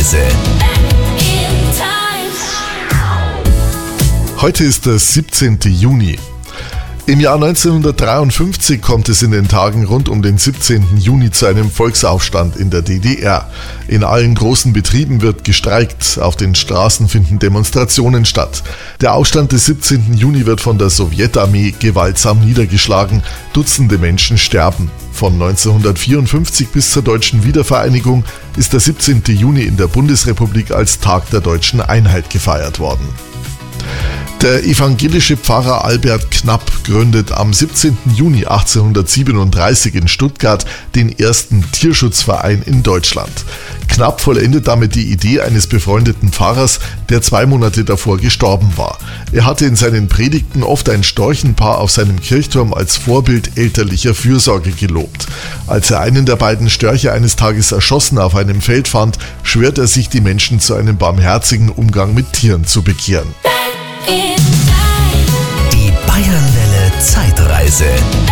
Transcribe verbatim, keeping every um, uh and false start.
Reise. Heute ist der siebzehnten Juni. Im Jahr neunzehnhundertdreiundfünfzig kommt es in den Tagen rund um den siebzehnten Juni zu einem Volksaufstand in der D D R. In allen großen Betrieben wird gestreikt, auf den Straßen finden Demonstrationen statt. Der Aufstand des siebzehnten Juni wird von der Sowjetarmee gewaltsam niedergeschlagen, Dutzende Menschen sterben. Von neunzehnhundertvierundfünfzig bis zur deutschen Wiedervereinigung ist der siebzehnten Juni in der Bundesrepublik als Tag der deutschen Einheit gefeiert worden. Der evangelische Pfarrer Albert Knapp gründet am siebzehnten Juni achtzehnhundertsiebenunddreißig in Stuttgart den ersten Tierschutzverein in Deutschland. Knapp vollendet damit die Idee eines befreundeten Pfarrers, der zwei Monate davor gestorben war. Er hatte in seinen Predigten oft ein Storchenpaar auf seinem Kirchturm als Vorbild elterlicher Fürsorge gelobt. Als er einen der beiden Störche eines Tages erschossen auf einem Feld fand, schwört er sich, die Menschen zu einem barmherzigen Umgang mit Tieren zu bekehren. In